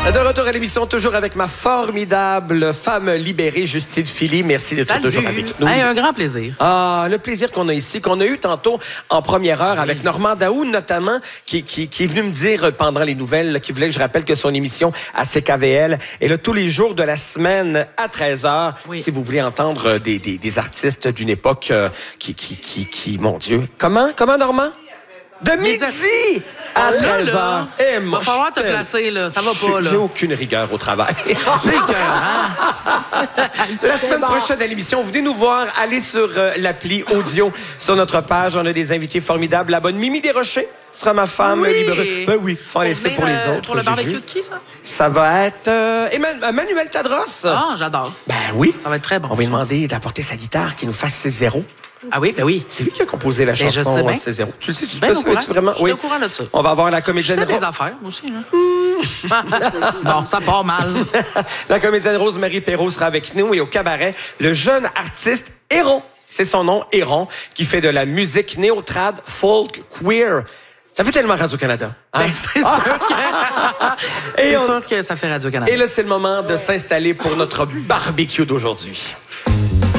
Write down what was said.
De retour à l'émission, toujours avec ma formidable femme libérée, Justine Philly. Merci d'être toujours avec nous. Hey, un grand plaisir. Ah, le plaisir qu'on a ici, qu'on a eu tantôt en première heure avec Normand Daou, notamment, qui est venu me dire pendant les nouvelles qu'il voulait que je rappelle que son émission à CKVL est là tous les jours de la semaine à 13h. Oui. Si vous voulez entendre des artistes d'une époque qui, mon Dieu. Comment, Normand? De midi à 13h. Eh, va falloir te placer, là. Ça va pas, là. J'ai aucune rigueur au travail. La semaine prochaine à l'émission, venez nous voir. Allez sur l'appli audio sur notre page. On a des invités formidables. La bonne Mimi Desrochers sera ma femme libérée. Ben oui, faut en laisser pour les autres. Pour le barbecue de qui, ça? Ça va être Emmanuel Tadros. Ah, j'adore. Ben oui. Ça va être très bon. On va lui demander d'apporter sa guitare, qu'il nous fasse ses zéros. Ah oui, ben oui. C'est lui qui a composé la chanson C'est zéro. Tu le sais, tu vraiment? Je suis au courant de ça. On va avoir la comédienne Rose. Je sais des affaires, moi aussi. Bon, ça part mal. La comédienne Rose-Marie Perrault sera avec nous et au cabaret, le jeune artiste Héron. C'est son nom, Héron, qui fait de la musique néo-trad, folk, queer. Ça fait tellement Radio-Canada. Hein? Ben, c'est sûr que ça fait Radio-Canada. Et là, c'est le moment de s'installer pour notre barbecue d'aujourd'hui.